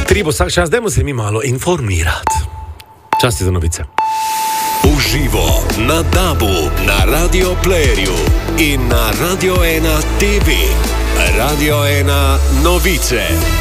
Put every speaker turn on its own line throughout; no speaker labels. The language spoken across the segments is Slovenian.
3 bo vsak čas, dajmo se mi malo informirati. Čas je za novice.
Uživo na DAB-u, na Radio Playerju in na Radio 1 TV. Radio 1 novice.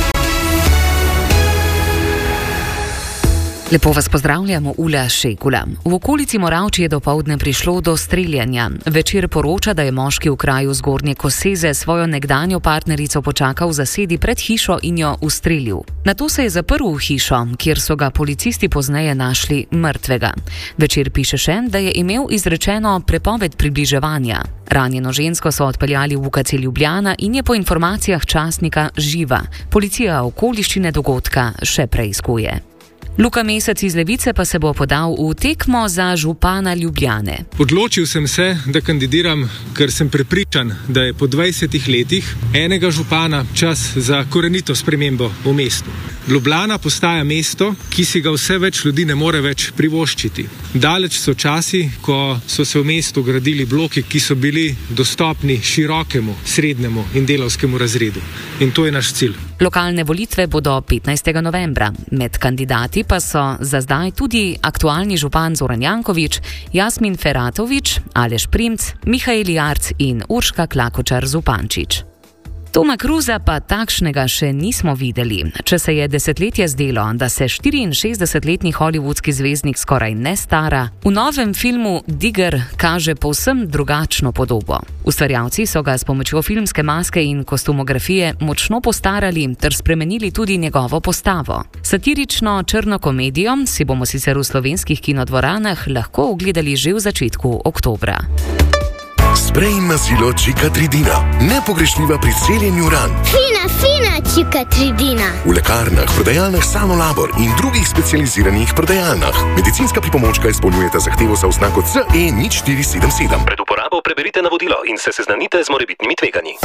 Lepo vas pozdravljamo, Ula Šekula. V okolici Moravč je dopoldne prišlo do streljanja. Večer poroča, da je moški v kraju Zgornje Koseze svojo nekdanjo partnerico počakal v zasedi pred hišo in jo ustrelil. Nato se je zaprl v hišo, kjer so ga policisti pozneje našli mrtvega. Večer piše še, da je imel izrečeno prepoved približevanja. Ranjeno žensko so odpeljali v UKC Ljubljana in je po informacijah časnika živa. Policija okoliščine dogodka še preiskuje. Luka Mesec iz Levice pa se bo podal v tekmo za župana Ljubljane.
Odločil sem se, da kandidiram, ker sem prepričan, da je po 20 letih enega župana čas za korenito spremembo v mestu. Ljubljana postaja mesto, ki si ga vse več ljudi ne more več privoščiti. Daleč so časi, ko so se v mestu gradili bloki, ki so bili dostopni širokemu, srednjemu in delavskemu razredu. In to je naš cilj.
Lokalne volitve bodo 15. novembra. Med kandidati pa so za zdaj tudi aktualni župan Zoran Janković, Jasmin Feratović, Aleš Primc, Mihael Jarc in Urška Klakočar Zupančič. Toma Cruisa pa takšnega še nismo videli. Če se je desetletje zdelo, da se 64-letni hollywoodski zvezdnik skoraj ne stara, v novem filmu Digger kaže povsem drugačno podobo. Ustvarjalci so ga s pomočjo filmske maske in kostumografije močno postarali ter spremenili tudi njegovo postavo. Satirično črno komedijo si bomo sicer v slovenskih kinodvoranah lahko ogledali že v začetku oktobra.
Sprej mazilo Čikatridina. Nepogrešljiva pri celjenju ran.
Fina Čikatridina.
V lekarnah, prodajalnah Samo Labor in drugih specializiranih prodajalnah. Medicinska pripomočka izpolnjujeta zahtevo za oznako CE0477.
Pred uporabo preberite navodilo in se seznanite z morebitnimi tveganji.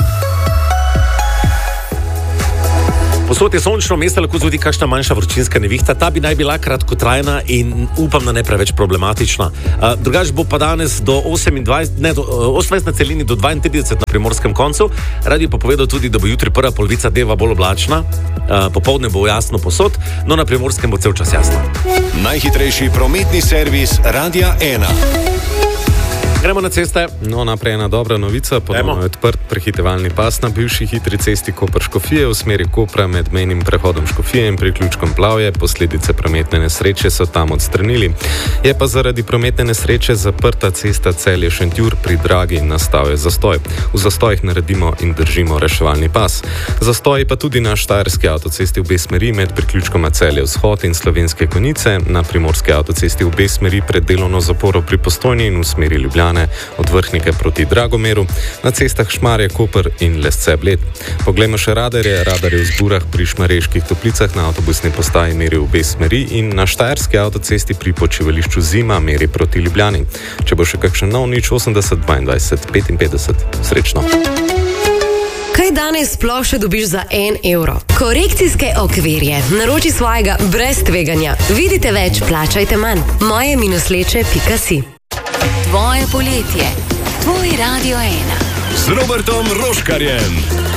Posod je sončno, mesto lahko zgodi kakšna manjša vročinska nevihta, ta bi naj bila kratkotrajna in upam, da ne preveč problematična. Drugač bo pa danes do 28 na celini do 32 na primorskem koncu. Rad bi pa povedal tudi, da bo jutri prva polovica dneva bolj oblačna, popoldne bo jasno posod, no na primorskem bo cel čas jasno.
Najhitrejši prometni servis Radia 1.
Gremo na ceste.
No, naprej ena dobra novica. Ponovno je odprt prehitevalni pas na bivši hitri cesti Koper-Škofije v smeri Kopra med mejnim prehodom Škofije in priključkom Plavje. Posledice prometne nesreče so tam odstranili. Je pa zaradi prometne nesreče zaprta cesta Celje-Šentjur pri Dragi, nastal je zastoj. V zastojih naredimo in držimo reševalni pas. Zastoj pa tudi na štajerski avtocesti v obe smeri med priključkoma Celje-Vzhod in Slovenske Konjice, na primorski avtocesti v obe smeri pred delovno zaporo pri Postojni in v smeri Ljubljane od Vrhnike proti Dragomeru, na cestah Šmarje, Koper in Lesce-Bled. Poglejmo še radarje. Radar je v Zburah pri Šmarjeških Toplicah na avtobusni postaji meri v obe smeri in na štajerski avtocesti pri počivališču Zima meri proti Ljubljani. Če bo še kakšen nov, 080 22 55. Srečno!
Kaj danes sploh še dobiš za 1 evro? Korekcijske okvirje. Naroči svojega brez tveganja. Vidite več, plačajte manj. moje-leče.si.
Tvoje poletje, tvoj Radio 1.
Z Robertom Roškarjem.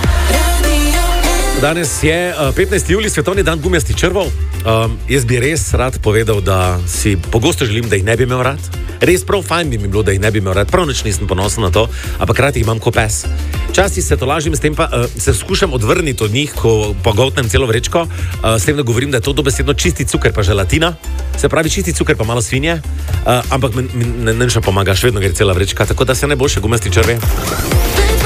Danes je 15. julij, svetovni dan gumijastih črvov. Jaz bi res rad povedal, da si pogosto želim, da jih ne bi imel rad. Res prav fajn bi mi bilo, da jih ne bi imel rad. Prav nič nisem ponosen na to, ampak rad jih imam ko pes. Včasih se tolažim s tem, pa se skušam odvrniti od njih, ko pogoltnem celo vrečko, s tem, da govorim, da je to dobesedno čisti cuker pa želatina. Se pravi čisti cuker pa malo svinje, ampak mi ne pomaga, še vedno gre cela vrečka, tako da se ne bo še gumijasti črve.